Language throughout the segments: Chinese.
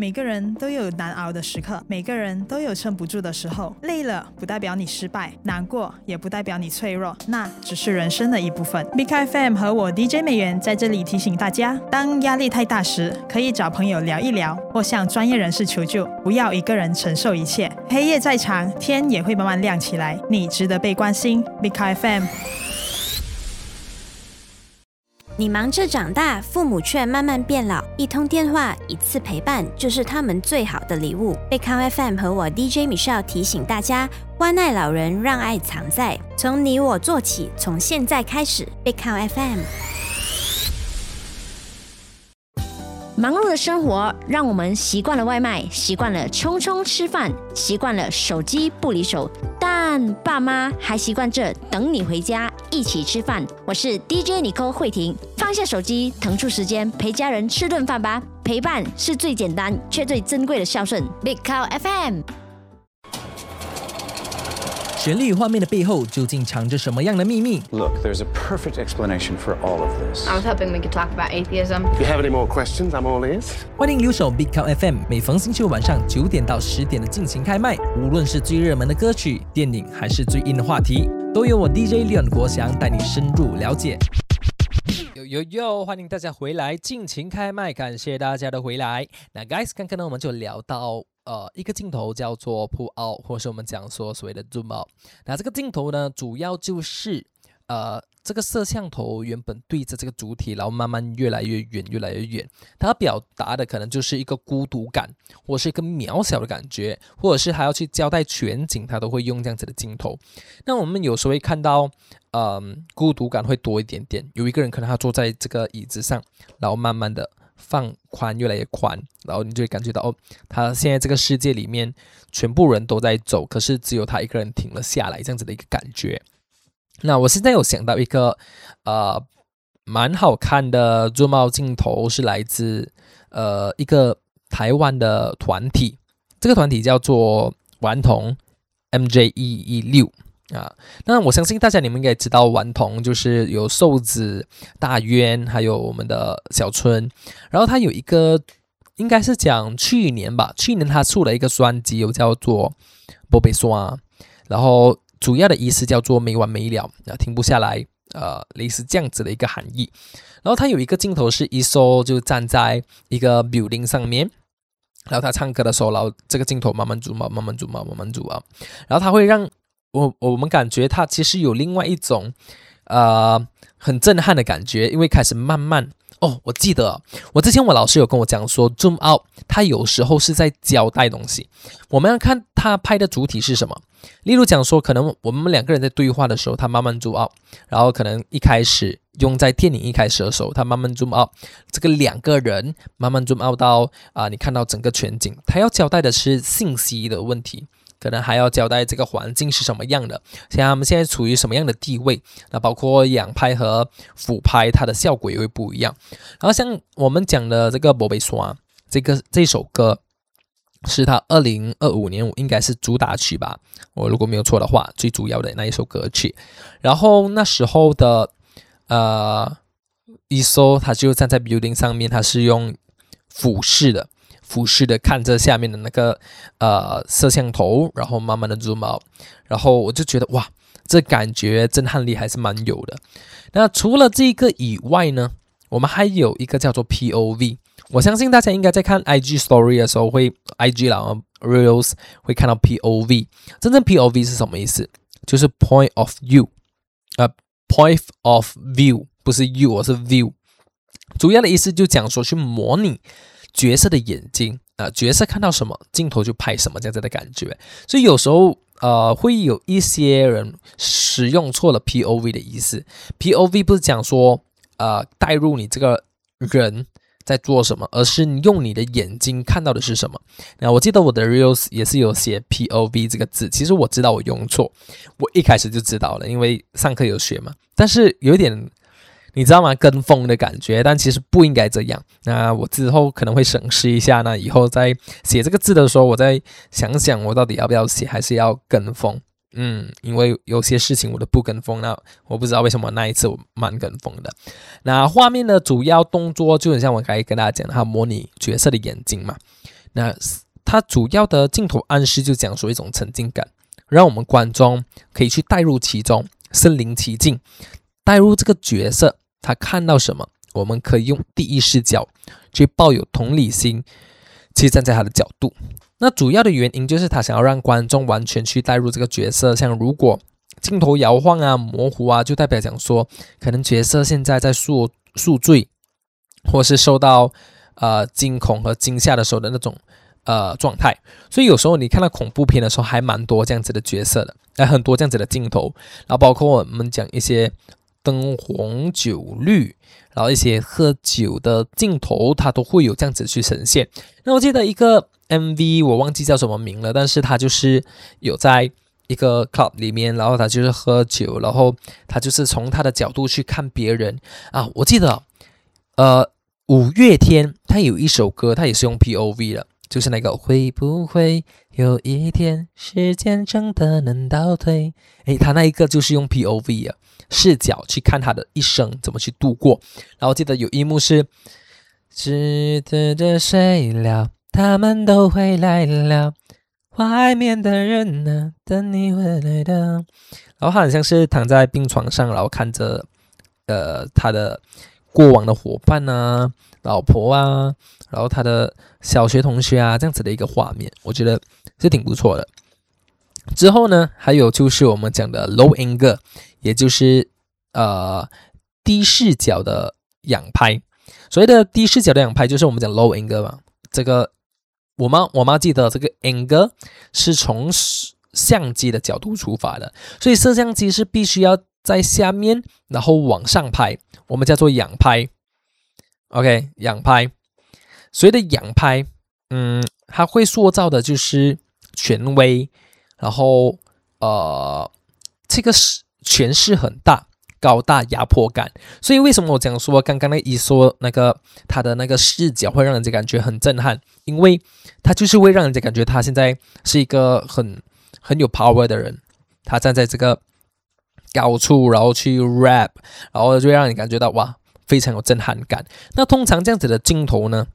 每个人都有难熬的时刻，每个人都有撑不住的时候。累了不代表你失败，难过也不代表你脆弱，那只是人生的一部分。Big FM 和我 DJ 美元在这里提醒大家，当压力太大时，可以找朋友聊一聊，或向专业人士求救，不要一个人承受一切。黑夜再长，天也会慢慢亮起来，你值得被关心。Big FM。 你忙着长大，父母却慢慢变老，一通电话，一次陪伴，就是他们最好的礼物。贝康 FM 和我 DJ Michelle 提醒大家，关爱老人，让爱藏在，从你我做起，从现在开始。贝康 FM。 忙碌的生活让我们习惯了外卖，习惯了匆匆吃饭，习惯了手机不离手，但爸妈还习惯着等你回家一起吃饭。我是 DJ Nicole 慧婷，放下手机，腾出时间陪家人吃顿饭吧。陪伴是最简单却最珍贵的孝顺。Big Cow FM。 绚丽画面的背后究竟藏着什么样的秘密？ Look, there's a perfect explanation for all of this. I was hoping we could talk about atheism. If you have any more questions, I'm all ears. 欢迎留守 Big Cow FM， 每逢星期五晚上9点到10点的尽情开麦。无论是最热门的歌曲、电影，还是最硬的话题，都由我 DJ Leon 国祥带你深入了解。哟，欢迎大家回来，尽情开麦，感谢大家的回来。那 guys， 刚刚呢我们就聊到一个镜头叫做 pull out， 或是我们讲说所谓的 zoom out。那这个镜头呢，主要就是这个摄像头原本对着这个主体，然后慢慢越来越远，越来越远。它表达的可能就是一个孤独感，或是一个渺小的感觉，或者是还要去交代全景，它都会用这样子的镜头。那我们有时候会看到孤独感会多一点点，有一个人可能他坐在这个椅子上，然后慢慢的放宽，越来越宽，然后你就会感觉到他现在这个世界里面全部人都在走，可是只有他一个人停了下来，这样子的一个感觉。那我现在有想到一个蛮好看的 zoom out 镜头，是来自一个台湾的团体，这个团体叫做顽童 MJ116。那我相信大家你们应该知道，顽童就是有瘦子、大渊，还有我们的小春。然后他有一个，应该是讲去年他出了一个专辑，有叫做《不被刷》，然后主要的意思叫做没完没了，停不下来，类似这样子的一个含义。然后他有一个镜头是ESO就站在一个 building 上面。然后他唱歌的时候，然后这个镜头慢慢zoom out，慢慢zoom out，慢慢zoom out，然后他会让我们感觉它其实有另外一种很震撼的感觉，因为开始慢慢我记得我之前我老师有跟我讲说 zoom out 它有时候是在交代东西，我们要看他拍的主体是什么。例如讲说可能我们两个人在对话的时候，他慢慢 zoom out， 然后可能一开始用在电影一开始的时候，他慢慢 zoom out， 这个两个人慢慢 zoom out 到你看到整个全景，他要交代的是信息的问题，可能还要交代这个环境是什么样的，像他们现在处于什么样的地位，那包括仰拍和俯拍，它的效果也会不一样。然后像我们讲的这个《不被刷》这首歌，是他2025年应该是主打曲吧，我如果没有错的话，最主要的那一首歌曲。然后那时候的ESO 他就站在 building 上面，他是用俯视的看着下面的那个摄像头，然后慢慢的 zoom out， 然后我就觉得哇，这感觉震撼力还是蛮有的。那除了这个以外呢，我们还有一个叫做 POV， 我相信大家应该在看 IG Story 的时候会 IG 啦 Reels 会看到 POV。 真正 POV 是什么意思？就是 Point of View，Point of View 不是 you， 是 view。 主要的意思就讲说去模拟角色的眼睛，角色看到什么镜头就拍什么这样子的感觉。所以有时候会有一些人使用错了 POV 的意思。 POV 不是讲说带入你这个人在做什么，而是你用你的眼睛看到的是什么。那我记得我的 Reels 也是有写 POV 这个字，其实我知道我用错，我一开始就知道了，因为上课有学嘛，但是有一点你知道吗？跟风的感觉，但其实不应该这样。那我之后可能会审视一下，那以后在写这个字的时候，我再想想我到底要不要写，还是要跟风。因为有些事情我都不跟风，那我不知道为什么那一次我蛮跟风的。那画面的主要动作就很像我刚才跟大家讲的，它模拟角色的眼睛嘛。 那它主要的镜头暗示就讲说一种沉浸感，让我们观众可以去带入其中，身临其境，带入这个角色他看到什么，我们可以用第一视角去抱有同理心，去站在他的角度。那主要的原因就是他想要让观众完全去带入这个角色，像如果镜头摇晃啊、模糊啊，就代表讲说可能角色现在在宿醉，或是受到惊恐和惊吓的时候的那种状态。所以有时候你看到恐怖片的时候还蛮多这样子的角色的，很多这样子的镜头，然后包括我们讲一些灯红酒绿，然后一些喝酒的镜头，它都会有这样子去呈现。那我记得一个 MV 我忘记叫什么名了，但是它就是有在一个 club 里面，然后他就是喝酒，然后他就是从他的角度去看别人啊。我记得五月天他有一首歌，他也是用 POV 的，就是那个会不会有一天时间真的能倒退，他那一个就是用 POV 的视角去看他的一生怎么去度过。然后记得有一幕是只等着睡了，他们都回来了，外面的人呢，等你回来的。然后他很像是躺在病床上，然后看着他的过往的伙伴啊、老婆啊，然后他的小学同学啊，这样子的一个画面，我觉得是挺不错的。之后呢，还有就是我们讲的 low angle， 也就是低视角的仰拍。所谓的低视角的仰拍，就是我们讲 low angle 嘛。这个我妈记得这个 angle 是从相机的角度出发的，所以摄像机是必须要在下面，然后往上拍，我们叫做仰拍。OK， 仰拍。所谓的仰拍，它会塑造的就是权威，然后这个权势很大。高大压迫感，所以为什么我讲说刚刚说那个他的那个视角会让人家感觉很震撼，因为他就是会让人家感觉他现在是一个很有 power 的人，他站在这个高处，然后去 rap， 然后就会让你感觉到哇，非常有震撼感。那通常这样子的镜头呢，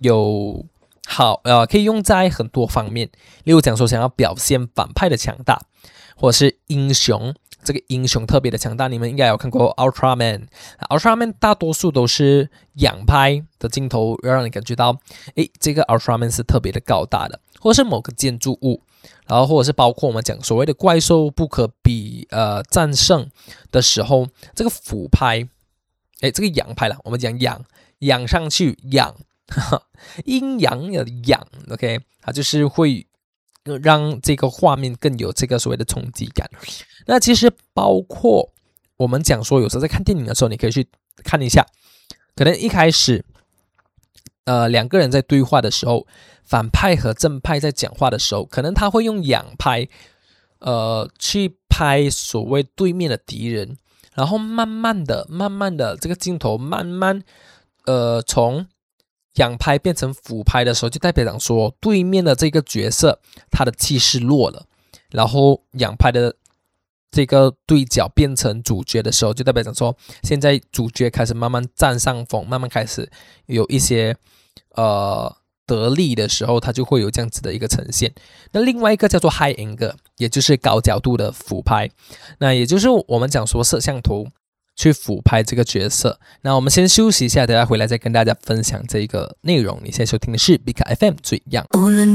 可以用在很多方面，例如讲说想要表现反派的强大，或者是英雄。这个英雄特别的强大，你们应该有看过 Ultraman。Ultraman 大多数都是仰拍的镜头，要让你感觉到，这个 Ultraman 是特别的高大的，或者是某个建筑物，然后或者是包括我们讲所谓的怪兽不可比战胜的时候，这个俯拍，这个仰拍啦，我们讲仰上去仰，阴阳的仰 ，OK， 它就是会让这个画面更有这个所谓的冲击感。那其实包括我们讲说，有时候在看电影的时候，你可以去看一下，可能一开始两个人在对话的时候，反派和正派在讲话的时候，可能他会用仰拍去拍所谓对面的敌人，然后慢慢的这个镜头慢慢从仰拍变成俯拍的时候，就代表讲说对面的这个角色他的气势弱了，然后仰拍的这个对角变成主角的时候，就代表讲说现在主角开始慢慢占上风，慢慢开始有一些得力的时候，它就会有这样子的一个呈现。那另外一个叫做 high angle， 也就是高角度的俯拍，那也就是我们讲说摄像头去俯拍这个角色。那我们先休息一下，等下回来再跟大家分享这个内容。你现在收听的是 Big FM 最样。